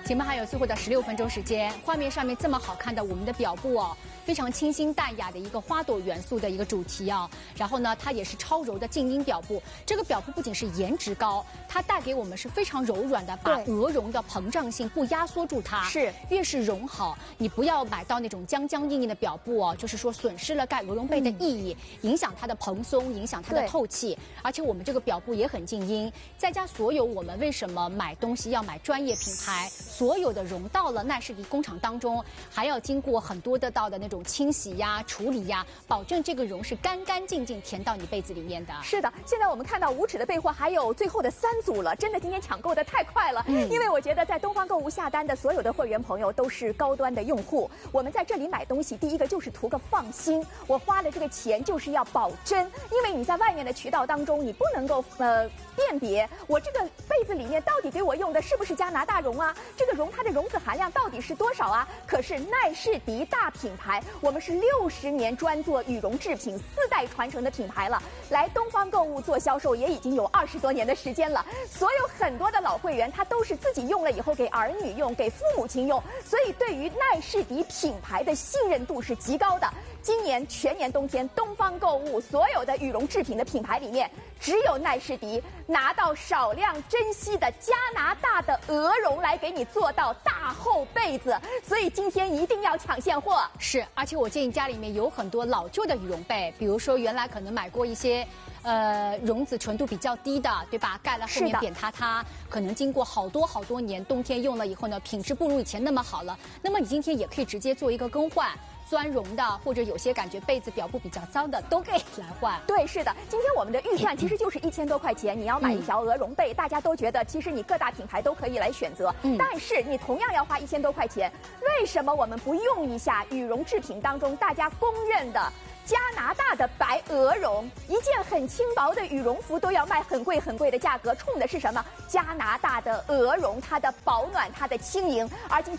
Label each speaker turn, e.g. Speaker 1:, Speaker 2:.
Speaker 1: 节目还有最后的16分钟时间，画面上面这么好看的我们的表布哦，非常清新淡雅的一个花朵元素的一个主题啊。然后呢，它也是超柔的静音表布。这个表布不仅是颜值高，它带给我们是非常柔软的，把鹅绒的膨胀性不压缩住它。是，越是绒好，你不要买到那种僵僵硬硬的表布哦，就是说损失了盖鹅绒被的意义，影响它的蓬松，影响它的透气。而且我们这个表布也很静音，再加所有我们为什么买东西要买专业品牌，所有的绒到了奈士迪工厂当中，还要经过很多的那种清洗呀、处理呀，保证这个绒是干干净净填到你被子里面的。
Speaker 2: 是的，现在我们看到无耻的备货还有最后的3组了，真的今天抢购的太快了。因为我觉得在东方购物下单的所有的会员朋友都是高端的用户，我们在这里买东西，第一个就是图个放心，我花的这个钱就是要保真，因为你在外面的渠道当中，你不能够辨别我这个被子里面到底给我用的是不是加拿大绒啊？这个绒它的绒子含量到底是多少啊？可是奈士迪大品牌，我们是60年专做羽绒制品，4代传承的品牌了，来东方购物做销售也已经有20多年的时间了。所有很多的老会员，他都是自己用了以后给儿女用，给父母亲用，所以对于奈士迪品牌的信任度是极高的。今年全年冬天，东方购物所有的羽绒制品的品牌里面，只有奈士迪拿到少量珍稀的加拿大的鹅绒来给你做到大厚被子，所以今天一定要抢现货。
Speaker 1: 是，而且我建议家里面有很多老旧的羽绒被，比如说原来可能买过一些绒子纯度比较低的，对吧？盖了后面扁塌塌，可能经过好多年，冬天用了以后呢，品质不如以前那么好了。那么你今天也可以直接做一个更换。钻绒的，或者有些感觉被子表布比较脏的，都可以来换。
Speaker 2: 对，是的，今天我们的预算其实就是1000多块钱，你要买一条鹅绒被，大家都觉得其实你各大品牌都可以来选择，但是你同样要花1000多块钱，为什么我们不用一下羽绒制品当中大家公认的加拿大的白鹅绒？一件很轻薄的羽绒服都要卖很贵的价格，冲的是什么？加拿大的鹅绒，它的保暖，它的轻盈。而今